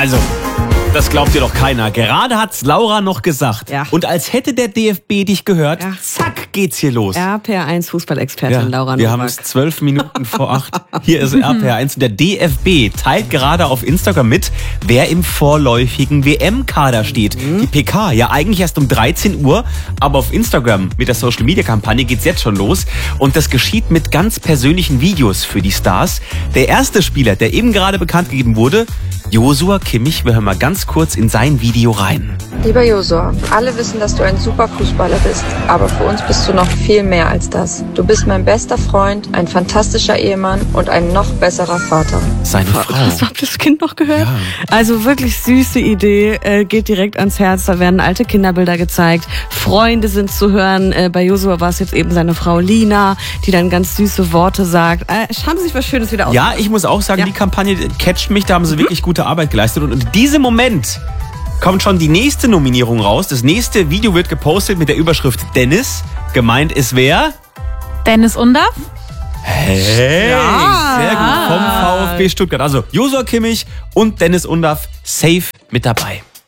Also, das glaubt dir doch keiner. Gerade hat's Laura noch gesagt. Ja. Und als hätte der DFB dich gehört, Ja. zack, geht's hier los. RPR1 Fußballexpertin Laura wir haben Nowak. es 12 Minuten vor 8. Hier ist RPR1 und der DFB teilt gerade auf Instagram mit, wer im vorläufigen WM-Kader steht. Die PK, ja eigentlich erst um 13 Uhr, aber auf Instagram mit der Social-Media-Kampagne geht's jetzt schon los. Und das geschieht mit ganz persönlichen Videos für die Stars. Der erste Spieler, der eben gerade bekannt gegeben wurde, Joshua Kimmich. Wir hören mal ganz kurz in sein Video rein. Lieber Joshua, alle wissen, dass du ein super Fußballer bist, aber für uns bist du noch viel mehr als das. Du bist mein bester Freund, ein fantastischer Ehemann und ein noch besserer Vater. Seine Frau. Hast du das Kind noch gehört? Ja. Also wirklich süße Idee, geht direkt ans Herz. Da werden alte Kinderbilder gezeigt. Freunde sind zu hören. Bei Joshua war es jetzt eben seine Frau Lina, die dann ganz süße Worte sagt. Haben Sie sich was Schönes wieder ausgedacht? Ja, ich muss auch sagen, Ja. die Kampagne catcht mich, da haben sie wirklich gute Arbeit geleistet. Und in diesem Moment kommt schon die nächste Nominierung raus. Das nächste Video wird gepostet mit der Überschrift Dennis. Gemeint ist wer? Dennis Undaff? Hey, Ja. sehr gut, vom VfB Stuttgart. Also Joshua Kimmich und Dennis Undaff safe mit dabei.